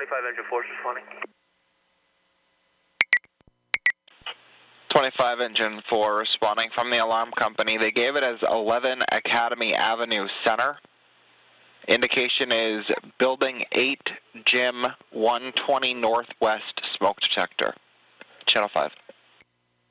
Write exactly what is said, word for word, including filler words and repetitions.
twenty-five engine four is responding. twenty-five engine four responding from the alarm company. They gave it as eleven Academy Avenue Center. Indication is building eight, gym one twenty northwest smoke detector. Channel five.